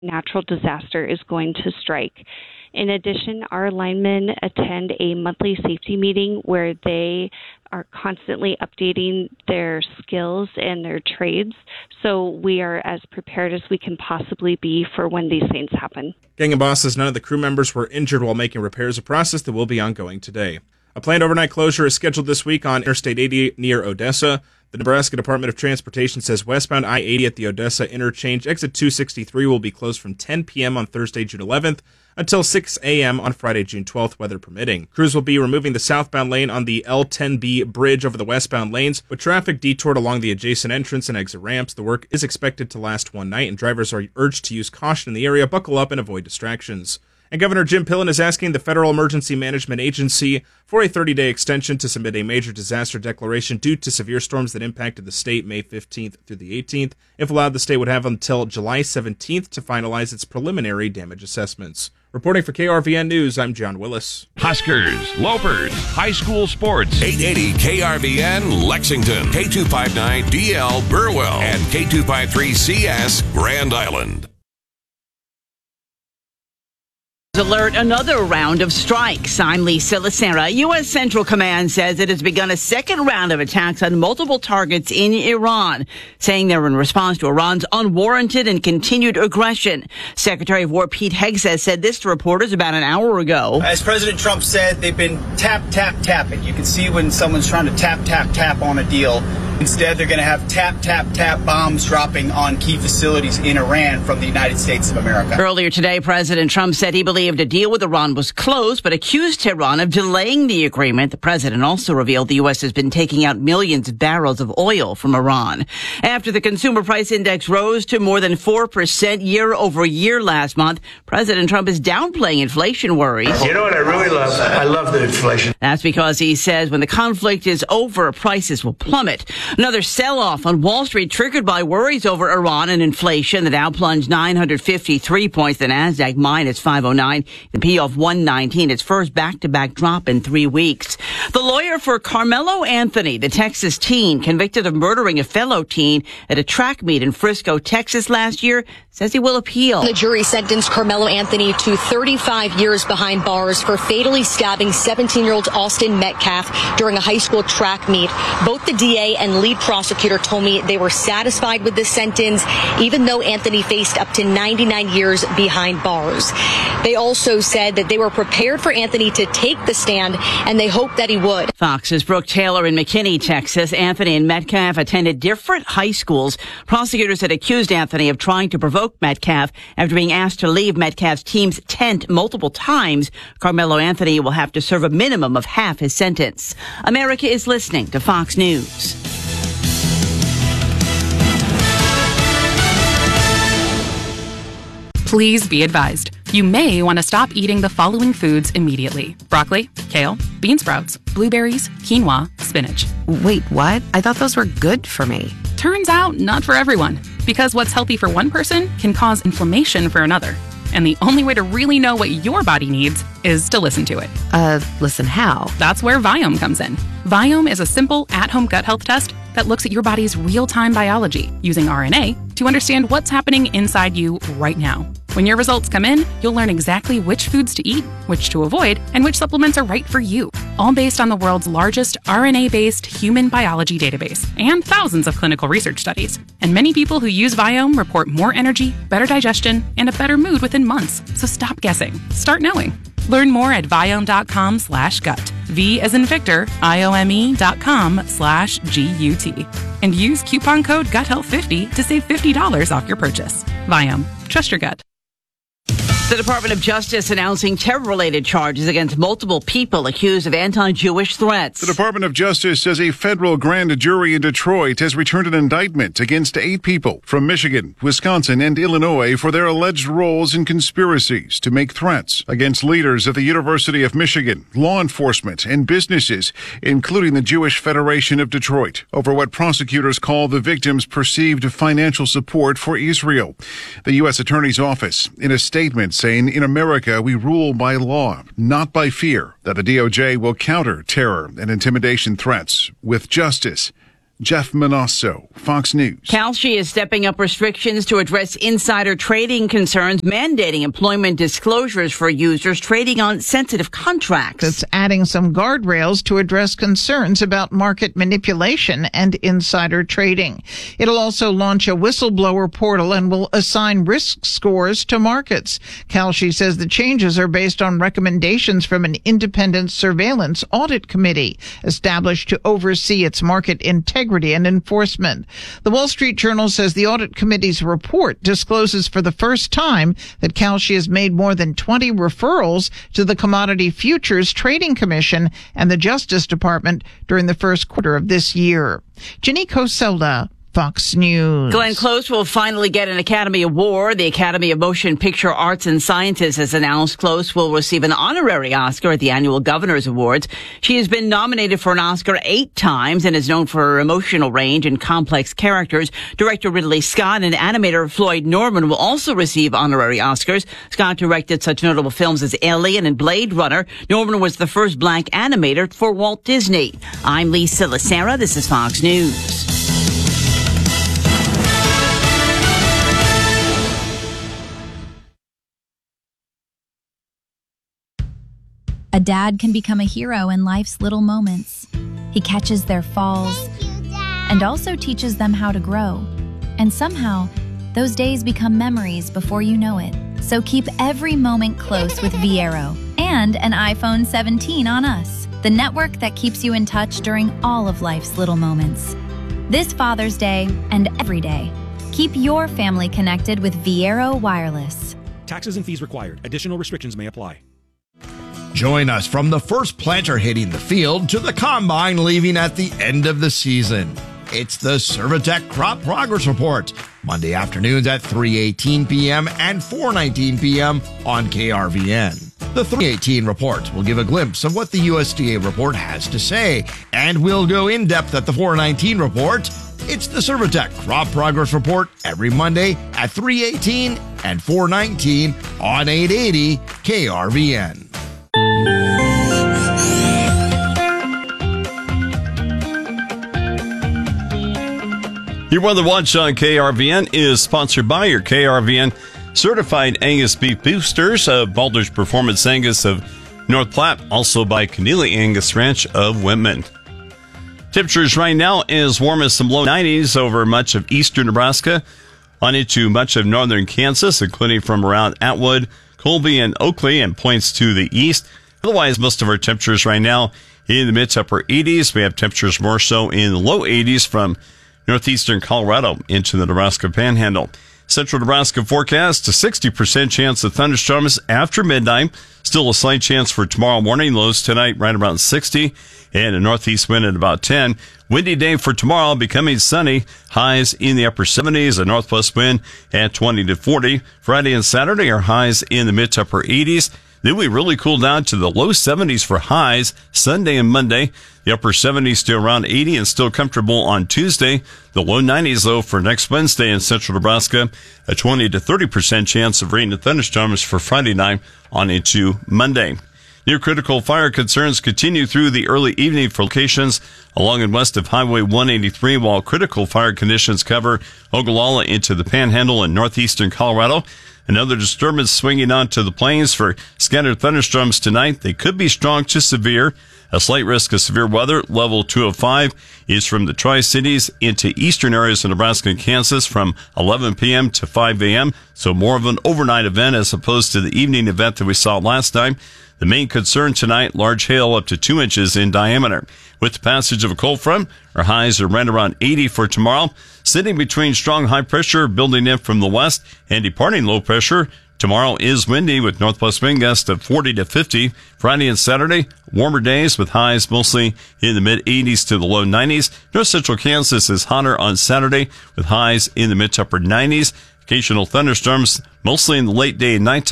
natural disaster is going to strike. In addition, our linemen attend a monthly safety meeting where they are constantly updating their skills and their trades, so we are as prepared as we can possibly be for when these things happen. Gang and Boss says none of the crew members were injured while making repairs, a process that will be ongoing today. A planned overnight closure is scheduled this week on Interstate 80 near Odessa. The Nebraska Department of Transportation says westbound I-80 at the Odessa interchange, exit 263, will be closed from 10 p.m. on Thursday, June 11th, until 6 a.m. on Friday, June 12th, weather permitting. Crews will be removing the southbound lane on the L10B bridge over the westbound lanes, with traffic detoured along the adjacent entrance and exit ramps. The work is expected to last one night, and drivers are urged to use caution in the area, buckle up, and avoid distractions. And Governor Jim Pillen is asking the Federal Emergency Management Agency for a 30-day extension to submit a major disaster declaration due to severe storms that impacted the state May 15th through the 18th. If allowed, the state would have until July 17th to finalize its preliminary damage assessments. Reporting for KRVN News, I'm John Willis. Huskers, Lopers, high school sports. 880 KRVN Lexington, K259DL Burwell, and K253CS Grand Island. Alert another round of strikes. I'm Lisa Lacera. U.S. Central Command says it has begun a second round of attacks on multiple targets in Iran, saying they're in response to Iran's unwarranted and continued aggression. Secretary of War Pete Hegseth said this to reporters about an hour ago. As President Trump said, they've been tapping. You can see when someone's trying to tap on a deal. Instead, they're going to have tap bombs dropping on key facilities in Iran from the United States of America. Earlier today, President Trump said he believed a deal with Iran was close, but accused Tehran of delaying the agreement. The president also revealed the U.S. has been taking out millions of barrels of oil from Iran. After the consumer price index rose to more than 4% year over year last month, President Trump is downplaying inflation worries. You know what I really love? I love the inflation. That's because he says when the conflict is over, prices will plummet. Another sell-off on Wall Street triggered by worries over Iran and inflation. The Dow plunged 953 points. The Nasdaq minus 509. The P off 119. Its first back-to-back drop in 3 weeks. The lawyer for Carmelo Anthony, the Texas teen convicted of murdering a fellow teen at a track meet in Frisco, Texas last year, says he will appeal. The jury sentenced Carmelo Anthony to 35 years behind bars for fatally stabbing 17-year-old Austin Metcalf during a high school track meet. Both the DA and lead prosecutor told me they were satisfied with this sentence, even though Anthony faced up to 99 years behind bars. They also said that they were prepared for Anthony to take the stand, and they hoped that he would. Fox's Brooke Taylor in McKinney, Texas. Anthony and Metcalf attended different high schools. Prosecutors had accused Anthony of trying to provoke Metcalf after being asked to leave Metcalf's team's tent multiple times. Carmelo Anthony will have to serve a minimum of half his sentence. America is listening to Fox News. Please be advised, you may want to stop eating the following foods immediately. Broccoli, kale, bean sprouts, blueberries, quinoa, spinach. Wait, what? I thought those were good for me. Turns out, not for everyone. Because what's healthy for one person can cause inflammation for another. And the only way to really know what your body needs is to listen to it. Listen how? That's where Viome comes in. Viome is a simple, at-home gut health test that looks at your body's real-time biology using RNA to understand what's happening inside you right now. When your results come in, you'll learn exactly which foods to eat, which to avoid, and which supplements are right for you. All based on the world's largest RNA-based human biology database and thousands of clinical research studies. And many people who use Viome report more energy, better digestion, and a better mood within months. So stop guessing. Start knowing. Learn more at Viome.com/gut. V as in Victor, IOME.com/GUT. And use coupon code GUTHEALTH50 to save $50 off your purchase. Viome. Trust your gut. The Department of Justice announcing terror-related charges against multiple people accused of anti-Jewish threats. The Department of Justice says a federal grand jury in Detroit has returned an indictment against 8 people from Michigan, Wisconsin, and Illinois for their alleged roles in conspiracies to make threats against leaders at the University of Michigan, law enforcement, and businesses, including the Jewish Federation of Detroit, over what prosecutors call the victims' perceived financial support for Israel. The U.S. Attorney's Office, in a statement, saying, in America, we rule by law, not by fear, that the DOJ will counter terror and intimidation threats with justice. Jeff Manasso, Fox News. Kalshi is stepping up restrictions to address insider trading concerns, mandating employment disclosures for users trading on sensitive contracts. It's adding some guardrails to address concerns about market manipulation and insider trading. It'll also launch a whistleblower portal and will assign risk scores to markets. Kalshi says the changes are based on recommendations from an independent surveillance audit committee established to oversee its market integrity and enforcement. The Wall Street Journal says the audit committee's report discloses for the first time that Kalshi has made more than 20 referrals to the Commodity Futures Trading Commission and the Justice Department during the first quarter of this year. Jenny Coselda, Fox News. Glenn Close will finally get an Academy Award. The Academy of Motion Picture Arts and Sciences has announced Close will receive an honorary Oscar at the annual Governor's Awards. She has been nominated for an Oscar 8 times and is known for her emotional range and complex characters. Director Ridley Scott and animator Floyd Norman will also receive honorary Oscars. Scott directed such notable films as Alien and Blade Runner. Norman was the first black animator for Walt Disney. I'm Lisa Lacera. This is Fox News. A dad can become a hero in life's little moments. He catches their falls and also teaches them how to grow. And somehow, those days become memories before you know it. So keep every moment close with Viero and an iPhone 17 on us, the network that keeps you in touch during all of life's little moments. This Father's Day and every day, keep your family connected with Viero Wireless. Taxes and fees required. Additional restrictions may apply. Join us from the first planter hitting the field to the combine leaving at the end of the season. It's the Servitech Crop Progress Report, Monday afternoons at 3:18 p.m. and 4:19 p.m. on KRVN. The 3:18 report will give a glimpse of what the USDA report has to say, and we'll go in depth at the 4:19 report. It's the Servitech Crop Progress Report every Monday at 3:18 and 4:19 on 880 KRVN. Your Weather Watch on KRVN is sponsored by your KRVN Certified Angus Beef Boosters of Baldrige Performance Angus of North Platte, also by Keneally Angus Ranch of Whitman. Temperatures right now as warm as some low 90s over much of eastern Nebraska, on into much of northern Kansas, including from around Atwood, Colby, and Oakley, and points to the east. Otherwise, most of our temperatures right now in the mid to upper 80s. We have temperatures more so in the low 80s from northeastern Colorado into the Nebraska Panhandle. Central Nebraska forecast a 60% chance of thunderstorms after midnight. Still a slight chance for tomorrow morning. Lows tonight right around 60 and a northeast wind at about 10. Windy day for tomorrow, becoming sunny. Highs in the upper 70s, a northwest wind at 20 to 40. Friday and Saturday are highs in the mid to upper 80s. Then we really cool down to the low 70s for highs Sunday and Monday. The upper 70s still around 80 and still comfortable on Tuesday. The low 90s, though, for next Wednesday in central Nebraska. A 20 to 30% chance of rain and thunderstorms for Friday night on into Monday. Near critical fire concerns continue through the early evening for locations along and west of Highway 183, while critical fire conditions cover Ogallala into the Panhandle and northeastern Colorado. Another disturbance swinging onto the plains for scattered thunderstorms tonight. They could be strong to severe. A slight risk of severe weather, level 2 of 5, is from the Tri-Cities into eastern areas of Nebraska and Kansas from 11 p.m. to 5 a.m. So more of an overnight event as opposed to the evening event that we saw last time. The main concern tonight, large hail up to 2 inches in diameter. With the passage of a cold front, our highs are right around 80 for tomorrow. Sitting between strong high pressure building in from the west and departing low pressure. Tomorrow is windy with northwest wind gusts of 40 to 50. Friday and Saturday, warmer days with highs mostly in the mid 80s to the low 90s. North central Kansas is hotter on Saturday with highs in the mid to upper 90s. Occasional thunderstorms, mostly in the late day and nighttime,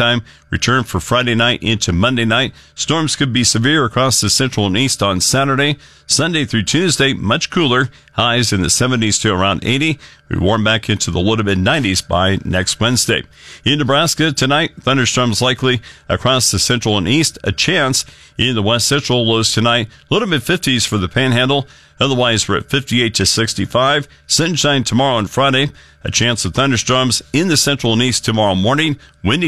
return for Friday night into Monday night. Storms could be severe across the central and east on Saturday. Sunday through Tuesday, much cooler. Highs in the 70s to around 80. We warm back into the low to mid-90s by next Wednesday. In Nebraska tonight, thunderstorms likely across the central and east. A chance in the west central. Lows tonight, low to mid-50s for the Panhandle. Otherwise, we're at 58 to 65. Sunshine tomorrow and Friday. A chance of thunderstorms in the central and east tomorrow morning. Windy